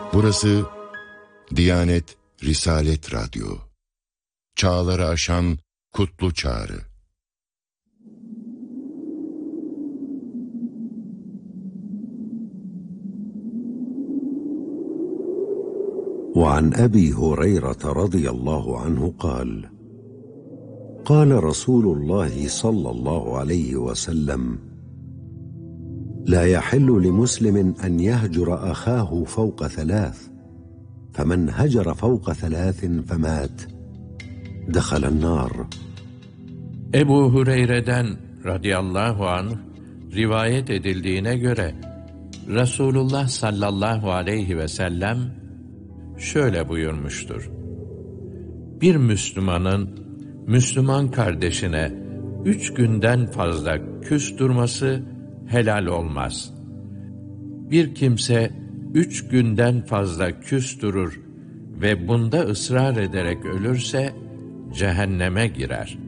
Burası Diyanet Risalet Radyo. Çağları aşan kutlu çağrı. وعن أبي هريرة رضي الله عنه قال قال رسول الله صلى الله عليه وسلم لا يحل لمسلم أن يهجر أخاه فوق ثلاث فمن هجر فوق ثلاث فمات دخل النار. Ebu Hureyre'den radıyallahu anh rivayet edildiğine göre Resulullah sallallahu aleyhi ve sellem şöyle buyurmuştur: Bir Müslümanın Müslüman kardeşine 3 günden fazla küs durması helal olmaz. Bir kimse 3 günden fazla küs durur ve bunda ısrar ederek ölürse cehenneme girer.